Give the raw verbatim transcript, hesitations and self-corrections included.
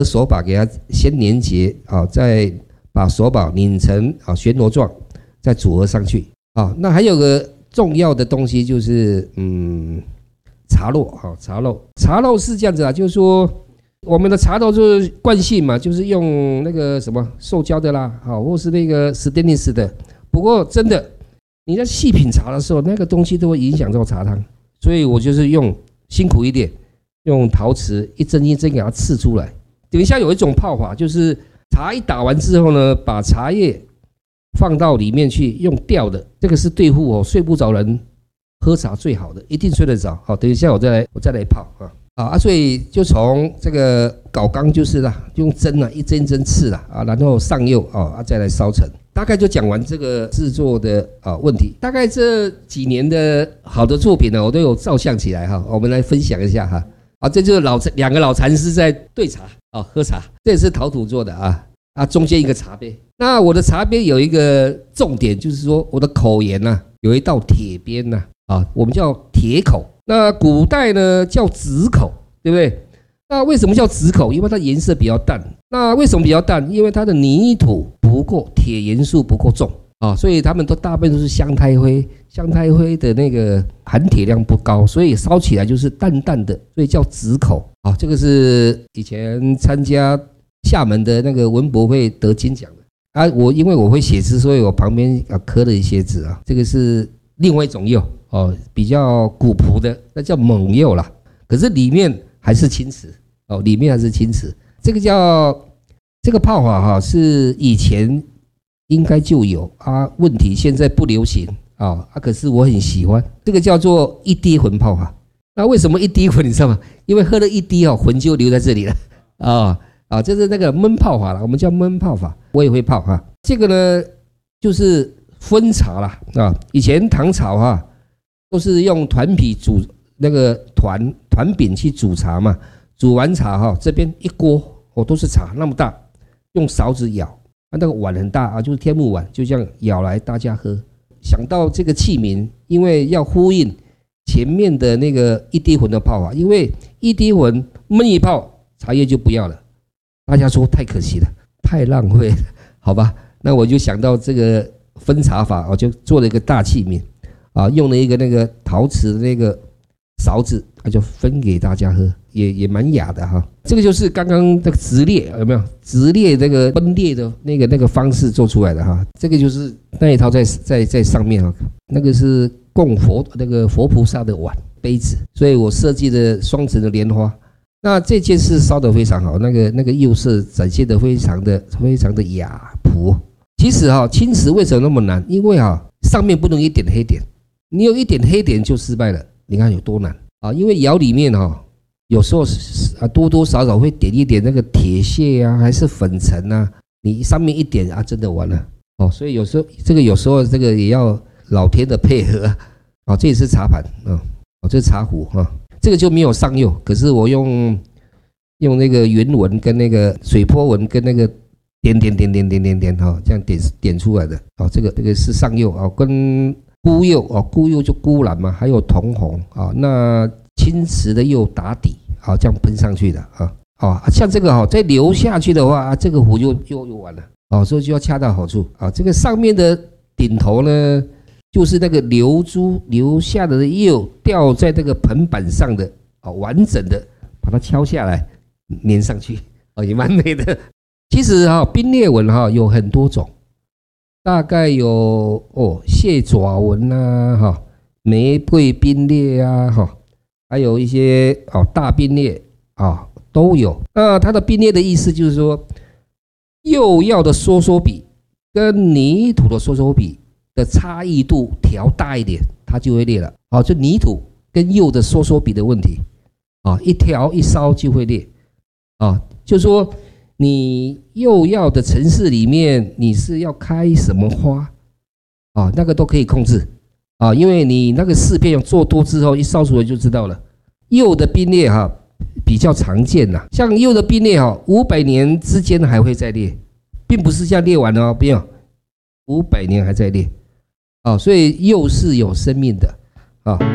手把给它先连结啊，再把手把拧成啊旋螺状，再组合上去啊。那还有个重要的东西就是嗯茶漏啊，茶漏茶漏是这样子啊，就是说我们的茶漏就是惯性嘛，就是用那个什么塑胶的啦，好，或是那个 stainless 的。不过真的你在细品茶的时候，那个东西都会影响到茶汤，所以我就是用辛苦一点，用陶瓷一针一针给它刺出来。等一下有一种泡法，就是茶一打完之后呢，把茶叶放到里面去，用吊的，这个是对付哦睡不着人喝茶最好的，一定睡得着。好，等一下我再来我再来泡啊啊，所以就从这个搞缸就是啦，用针啊一针一针刺啦啊，然后上釉啊，再来烧成。大概就讲完这个制作的啊问题。大概这几年的好的作品呢，我都有照相起来哈，我们来分享一下哈。啊，这就是老两个老禅师在对茶啊，喝茶，这也是陶土做的啊啊，中间一个茶杯。那我的茶杯有一个重点，就是说我的口沿呐、啊、有一道铁边呐 啊, 啊，我们叫铁口。那古代呢叫紫口，对不对？那为什么叫紫口？因为它颜色比较淡。那为什么比较淡？因为它的泥土不够，铁元素不够重啊，所以他们都大部分都是香胎灰。香胎灰的那个含铁量不高，所以烧起来就是淡淡的，所以叫紫口啊。这个是以前参加厦门的那个文博会得金奖的啊。我因为我会写字，所以我旁边啊刻了一些字啊。这个是另外一种釉哦，比较古朴的，那叫蒙釉啦。可是里面还是青瓷哦，里面还是青瓷。这个叫这个泡法哈，是以前应该就有啊，问题现在不流行。啊啊！可是我很喜欢这个叫做一滴魂泡法。那为什么一滴魂？你知道吗？因为喝了一滴哦，魂就留在这里了啊啊！这是那个焖泡法了，我们叫焖泡法，我也会泡哈。这个呢就是分茶啦啊。以前唐朝哈都是用团皮煮那个团团饼去煮茶嘛，煮完茶哈，这边一锅哦都是茶那么大，用勺子舀，啊那个碗很大啊，就是天目碗，就这样舀来大家喝。想到这个器皿，因为要呼应前面的那个一滴魂的泡法，因为一滴魂焖一泡茶叶就不要了，大家说太可惜了，太浪费了，好吧？那我就想到这个分茶法，我就做了一个大器皿啊，用了一个那个陶瓷的那个勺子，那就分给大家喝，也也蛮雅的哈。这个就是刚刚这个直列有没有？直列这个分裂的那个那个方式做出来的哈。这个就是那一套在在在上面哈，那个是供佛那个佛菩萨的碗杯子，所以我设计的双层的莲花。那这件事烧得非常好，那个那个釉色展现得非常的非常的雅朴。其实哈，青瓷为什么那么难？因为哈上面不能一点黑点，你有一点黑点就失败了。你看有多难啊！因为窑里面哈，有时候啊多多少少会点一点那个铁屑啊，还是粉尘啊，你上面一点啊，真的完了哦。所以有时候这个有时候这个也要老天的配合啊。这也是茶盘啊，哦这是茶壶啊，这个就没有上釉，可是我用用那个圆纹跟那个水波纹跟那个点点点点点点点哈，这样点点出来的哦。这个这个是上釉啊，跟钴釉哦，钴釉就钴蓝嘛，还有铜红啊，那青瓷的釉打底，好这样喷上去的啊，啊像这个哈、哦，再流下去的话，这个壶就又又完了哦，所以就要恰到好处啊。这个上面的顶头呢，就是那个流珠流下的釉掉在这个盆板上的啊，完整的把它敲下来粘上去哦，也蛮美的。其实哈、哦，冰裂纹哈、哦、有很多种。大概有哦，蟹爪纹啊，哈，玫瑰冰裂啊，哈，还有一些哦大冰裂啊都有。那它的冰裂的意思就是说，釉药的收缩比跟泥土的收缩比的差异度调大一点，它就会裂了。啊，就泥土跟釉的收缩比的问题啊，一调一烧就会裂啊，就是说。你釉药的层次里面，你是要开什么花啊？那个都可以控制啊，因为你那个四片做多之后，一烧出来就知道了。釉的冰裂哈比较常见呐，像釉的冰裂哈，五百年之间还会再裂，并不是这样裂完了哦，不用，五百年还在裂啊，所以釉是有生命的啊。